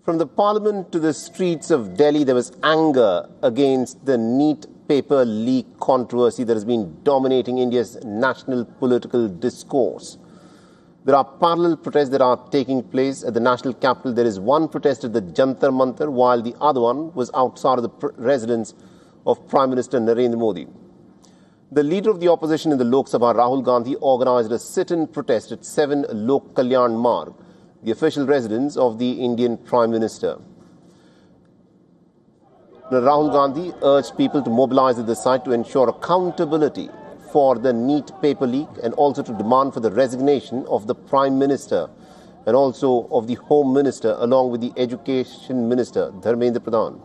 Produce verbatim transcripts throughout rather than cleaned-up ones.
From the parliament to the streets of Delhi, there was anger against the NEET paper leak controversy that has been dominating India's national political discourse. There are parallel protests that are taking place at the national capital. There is one protest at the Jantar Mantar, while the other one was outside of the residence of Prime Minister Narendra Modi. The leader of the opposition in the Lok Sabha, Rahul Gandhi, organized a sit-in protest at seven Lok Kalyan Marg, the official residence of the Indian Prime Minister. Now, Rahul Gandhi urged people to mobilize at the site to ensure accountability for the NEET paper leak and also to demand for the resignation of the Prime Minister and also of the Home Minister along with the Education Minister, Dharmendra Pradhan.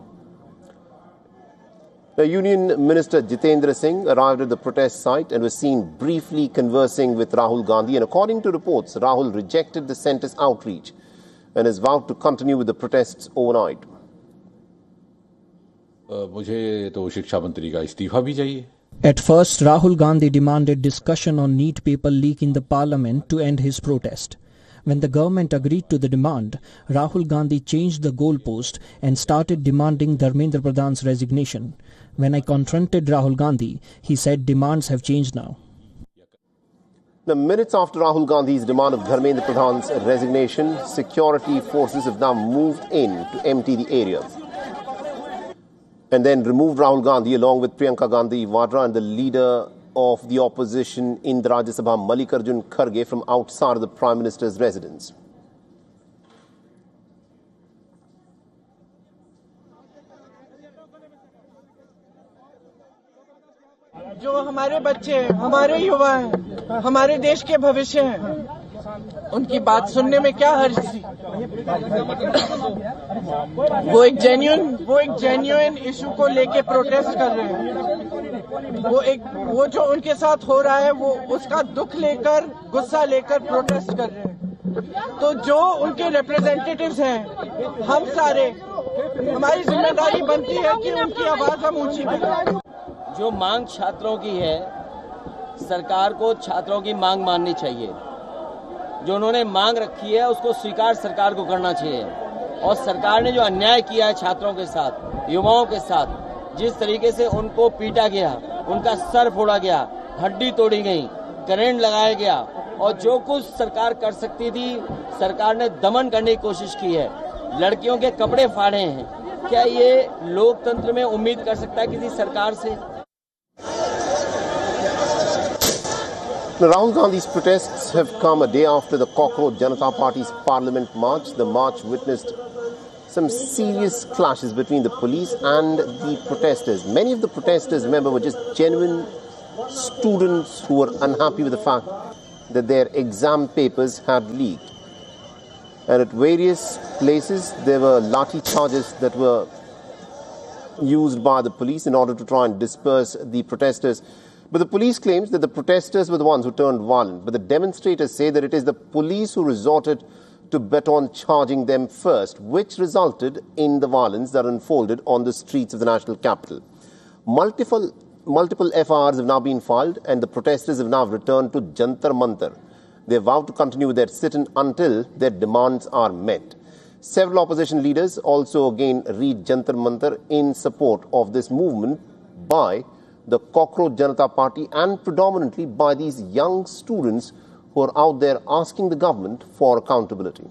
The Union Minister Jitendra Singh arrived at the protest site and was seen briefly conversing with Rahul Gandhi. And according to reports, Rahul rejected the centre's outreach and has vowed to continue with the protests overnight. मुझे तो शिक्षा मंत्री का इस्तीफा भी चाहिए. At first, Rahul Gandhi demanded discussion on NEET paper leak in the parliament to end his protest. When the government agreed to the demand, Rahul Gandhi changed the goalpost and started demanding Dharmendra Pradhan's resignation. When I confronted Rahul Gandhi, he said demands have changed now. The minutes after Rahul Gandhi's demand of Dharmendra Pradhan's resignation, security forces have now moved in to empty the area and then removed Rahul Gandhi along with Priyanka Gandhi Vadra and the leader of the opposition in the Rajya Sabha, Mallikarjun Kharge, from outside of the Prime Minister's residence. जो हमारे बच्चे हैं, हमारे युवा हैं, हमारे देश के भविष्य हैं, उनकी बात सुनने में क्या हर्ज थी? वो एक जेन्युइन वो एक जेन्युइन इशू को लेके प्रोटेस्ट कर रहे हैं. वो एक वो जो उनके साथ हो रहा है वो उसका दुख लेकर, गुस्सा लेकर प्रोटेस्ट कर रहे हैं. तो जो उनके रिप्रेजेंटेटिव्स हैं, हम सारे, हमारी जिम्मेदारी बनती है कि उनकी आवाज हम ऊंची करें. जो मांग छात्रों की है, सरकार को छात्रों की मांग माननी चाहिए. जो उन्होंने मांग रखी है उसको स्वीकार सरकार को करना चाहिए. और सरकार ने जो अन्याय किया है छात्रों के साथ, युवाओं के साथ, जिस तरीके से उनको पीटा गया, उनका सर फोड़ा गया, हड्डी तोड़ी गई, करंट लगाया गया और जो कुछ सरकार कर सकती थी सरकार ने दमन करने की कोशिश की है. लड़कियों के कपड़े फाड़े हैं. क्या ये लोकतंत्र में उम्मीद कर सकता है किसी सरकार से? Rahul Gandhi's protests have come a day after the Cockroach Janata Party's Parliament March. The march witnessed some serious clashes between the police and the protesters. Many of the protesters, remember, were just genuine students who were unhappy with the fact that their exam papers had leaked. And at various places, there were lathi charges that were used by the police in order to try and disperse the protesters. But the police claims that the protesters were the ones who turned violent. But the demonstrators say that it is the police who resorted to baton charging them first, which resulted in the violence that unfolded on the streets of the national capital. Multiple, multiple F I Rs have now been filed and the protesters have now returned to Jantar Mantar. They vowed to continue with their sit-in until their demands are met. Several opposition leaders also again reached Jantar Mantar in support of this movement by the Cockroach Janata Party and predominantly by these young students who are out there asking the government for accountability.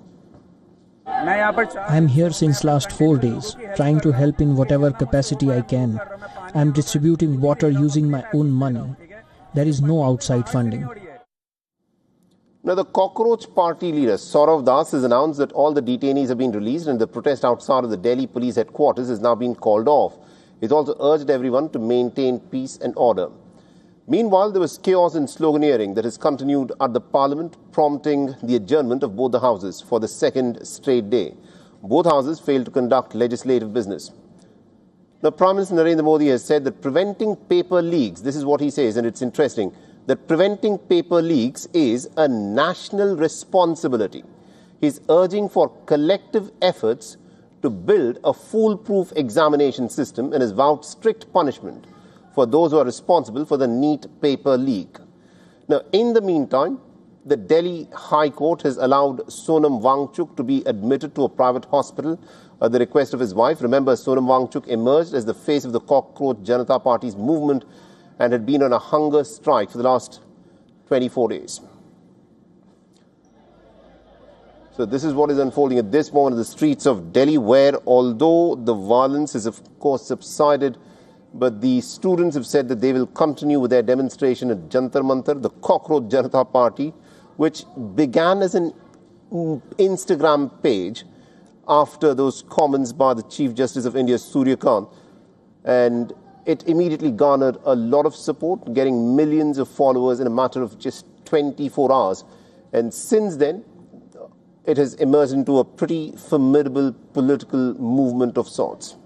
I am here since last four days, trying to help in whatever capacity I can. I am distributing water using my own money. There is no outside funding. Now, the Cockroach Party leader, Saurav Das, has announced that all the detainees have been released and the protest outside of the Delhi police headquarters has now been called off. He's also urged everyone to maintain peace and order. Meanwhile, there was chaos and sloganeering that has continued at the parliament, prompting the adjournment of both the houses for the second straight day. Both houses failed to conduct legislative business. Now, Prime Minister Narendra Modi has said that preventing paper leaks, this is what he says, and it's interesting, that preventing paper leaks is a national responsibility. He's urging for collective efforts to build a foolproof examination system and has vowed strict punishment for those who are responsible for the NEET paper leak. Now, in the meantime, the Delhi High Court has allowed Sonam Wangchuk to be admitted to a private hospital at the request of his wife. Remember, Sonam Wangchuk emerged as the face of the Cockroach Janata Party's movement and had been on a hunger strike for the last twenty-four days. So this is what is unfolding at this moment in the streets of Delhi, where although the violence has of course subsided, but the students have said that they will continue with their demonstration at Jantar Mantar, the Cockroach Janata Party, which began as an Instagram page after those comments by the Chief Justice of India, Surya Kant, and it immediately garnered a lot of support, getting millions of followers in a matter of just twenty-four hours. And since then, it has emerged into a pretty formidable political movement of sorts.